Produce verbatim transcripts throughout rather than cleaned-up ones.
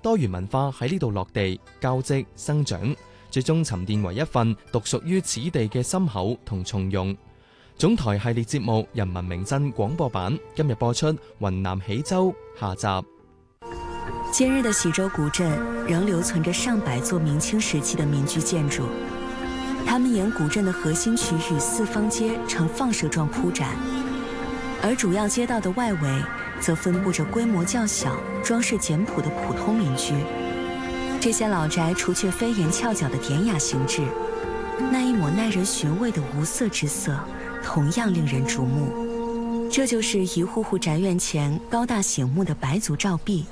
多元文化喺呢度落地、交織、生長，最終沉澱為一份獨屬於此地嘅深厚同從容。總台系列節目《人民名鎮》廣播版今日播出雲南喜洲下集。 今日的喜洲古鎮仍留存着上百座明清時期的民居建築，它們沿古鎮的核心區域四方街呈放射狀鋪展，而主要街道的外圍則分布着規模較小、裝飾簡樸的普通民居。這些老宅除卻飛檐翹角的典雅形制，那一抹耐人尋味的無色之色同樣令人矚目。這就是一戶戶宅院前高大醒目的白族照壁。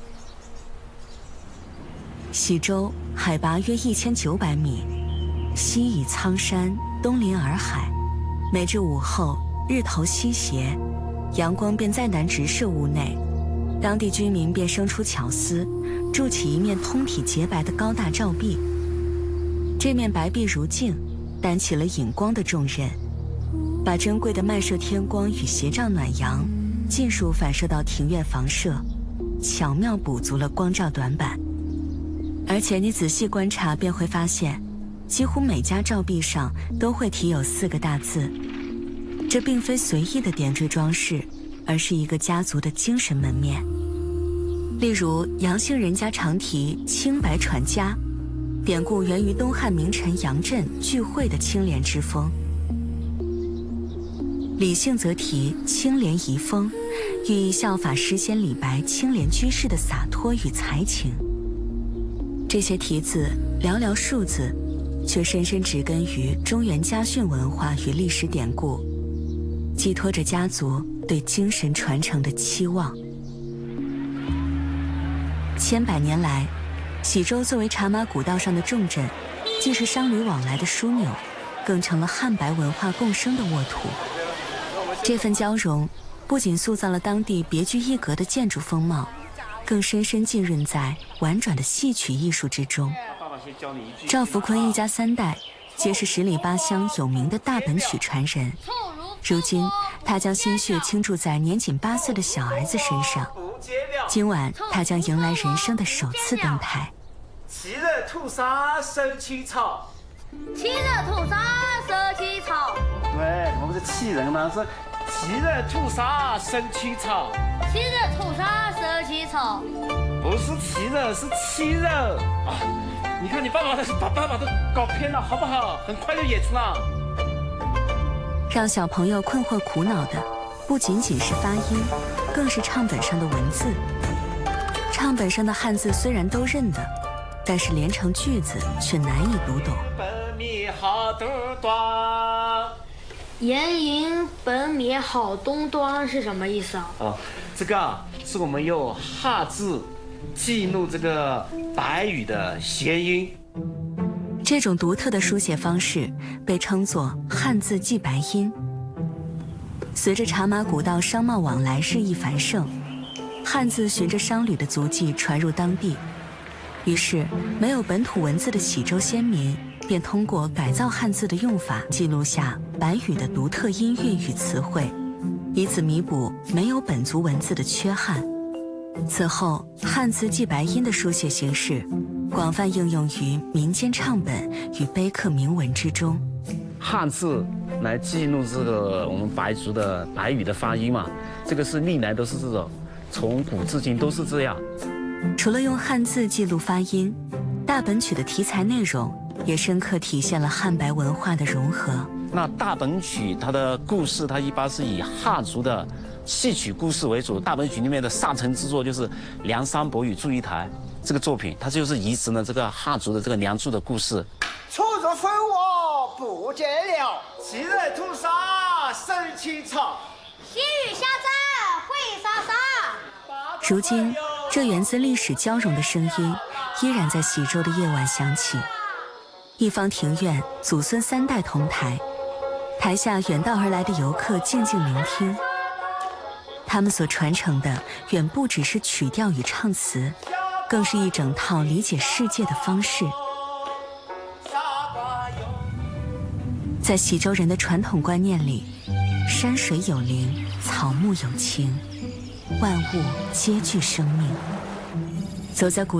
喜洲海拔約一千九百米，西倚蒼山，東臨洱海。每至午後，日頭西斜，陽光便再難直射屋內，當地居民便生出巧思，築起一面通體潔白的高大照壁。這面白壁如鏡，擔起了引光的重任，把珍貴的漫射天光與斜照暖陽盡數反射到庭院房舍，巧妙補足了光照短板。而且你仔細觀察便會發現，幾乎每家照壁上都會題有四個大字，這並非隨意的點綴裝飾，而是一個家族的精神門面。例如楊姓人家常題清白傳家，典故源於東漢名臣楊震聚會的清廉之風。李姓則題清廉遺風，寓意效法詩仙李白清廉居士的灑脫與才情。這些題字寥寥數字，卻深深植根於中原家訓文化與歷史典故，寄託着家族對精神傳承的期望。千百年來，喜洲作為茶馬古道上的重鎮，既是商旅往來的樞紐，更成了漢白文化共生的沃土。這份交融，不僅塑造了當地別具一格的建築風貌，更深深浸潤在婉轉的戲曲藝術之中。趙福坤一家三代皆是十里八鄉有名的大本曲傳人，如今他將心血傾注在年僅八歲的小兒子身上。今晚他將迎來人生的首次登台。 七日屠殺收起草， 七日屠殺收起草。 對，我們是七人呢，是七日屠殺收起草。 七日屠殺收起草， 不是七日，是七日啊！你看你爸爸把爸爸都搞偏了，好不好？很快就演出了。 讓小朋友困惑苦惱的，不僅僅是發音，更是唱本上的文字。唱本上的漢字雖然都認得，但是連成句子卻難以讀懂。 本滅好東端， 嚴營本滅好東端是什麼意思啊？ 哦，這個啊，是我們用漢字記錄這個白語的諧音。 這種獨特的書寫方式被稱作漢字記白音。隨着茶馬古道商貿往來日益繁盛，漢字循着商旅的足跡傳入當地，於是沒有本土文字的喜洲先民便通過改造漢字的用法，記錄下白語的獨特音韻與詞彙，以此彌補沒有本族文字的缺憾。此後，漢字記白音的書寫形式廣泛應用於民間唱本與碑刻銘文之中。 漢字來記錄這個我們白族的白語的發音嘛，這個是歷來都是這種，從古至今都是這樣。 除了用漢字記錄發音，大本曲的題材內容也深刻體現了漢白文化的融合。 那大本曲它的故事，它一般是以漢族的戲曲故事為主。大本曲裡面的上乘之作就是《梁山伯與祝英台》這個作品，它就是移植了這個漢族的這個梁祝的故事。 出入非我不見了，七日屠殺收起草， 西域下寨會殺殺。 如今，這源自歷史交融的聲音依然在喜洲的夜晚響起。一方庭院，祖孫三代同台，台下遠道而來的遊客靜靜聆聽。他們所傳承的遠不只是曲調與唱詞，更是一整套理解世界的方式。在喜洲人的傳統觀念裡，山水有靈，草木有情，萬物皆具生命。走在古